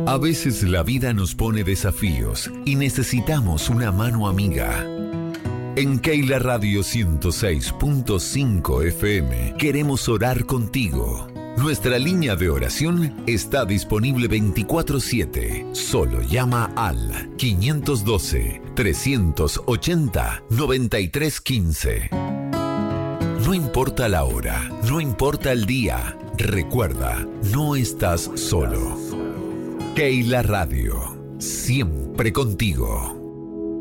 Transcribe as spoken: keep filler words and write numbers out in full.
A veces la vida nos pone desafíos y necesitamos una mano amiga. En Keila Radio ciento seis punto cinco F M queremos orar contigo. Nuestra línea de oración está disponible veinticuatro siete. Solo llama al quinientos doce, trescientos ochenta, noventa y tres quince. No importa la hora, no importa el día, recuerda, no estás solo. Keila Radio, siempre contigo.